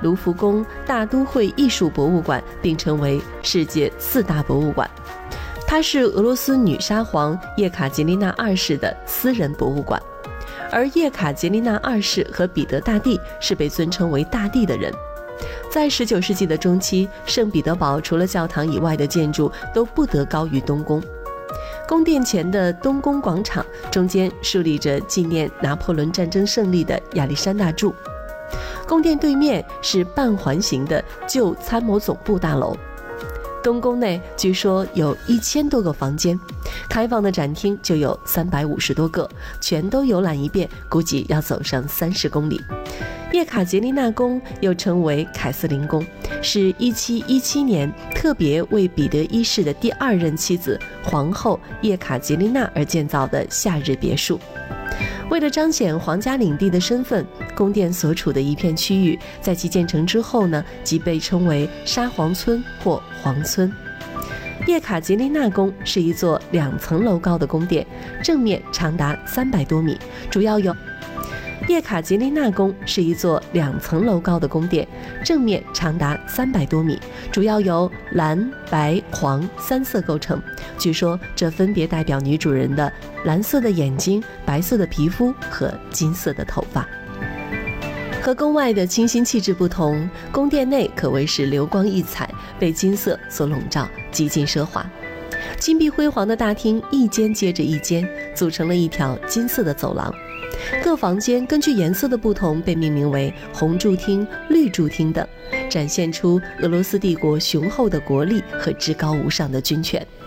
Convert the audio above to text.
卢浮宫、大都会艺术博物馆并称为世界4大博物馆。它是俄罗斯女沙皇叶卡捷琳娜2世的私人博物馆，而叶卡捷琳娜2世和彼得大帝是被尊称为大帝的人。在19世纪的中期，圣彼得堡除了教堂以外的建筑都不得高于东宫。宫殿前的东宫广场中间竖立着纪念拿破仑战争胜利的亚历山大柱。宫殿对面是半环形的旧参谋总部大楼。东宫内据说有1000多个房间，开放的展厅就有350多个，全都游览一遍，估计要走上30公里。叶卡捷琳娜宫又称为凯瑟琳宫，是1717年特别为彼得一世的第2任妻子皇后叶卡捷琳娜而建造的夏日别墅。为了彰显皇家领地的身份，宫殿所处的一片区域在其建成之后呢，即被称为沙皇村或皇村。叶卡捷琳娜宫是一座2层楼高的宫殿，正面长达300多米，主要有叶卡捷琳娜宫是一座2层楼高的宫殿，正面长达300多米，主要由蓝、白、黄3色构成。据说这分别代表女主人的蓝色的眼睛、白色的皮肤和金色的头发。和宫外的清新气质不同，宫殿内可谓是流光溢彩，被金色所笼罩，极尽奢华。金碧辉煌的大厅一间接着一间，组成了一条金色的走廊。各房间根据颜色的不同被命名为红柱厅、绿柱厅等，展现出俄罗斯帝国雄厚的国力和至高无上的军权。